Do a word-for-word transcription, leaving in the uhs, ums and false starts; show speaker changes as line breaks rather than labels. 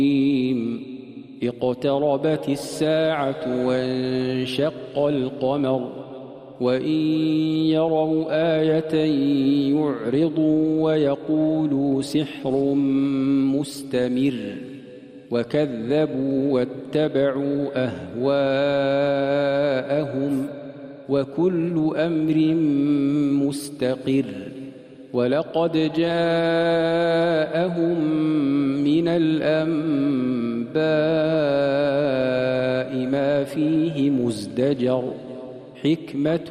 اقتربت الساعة وانشق القمر وإن يروا آية يعرضوا ويقولوا سحر مستمر وكذبوا واتبعوا أهواءهم وكل أمر مستقر ولقد جاءهم من الأنباء ما فيه مزدجر حكمة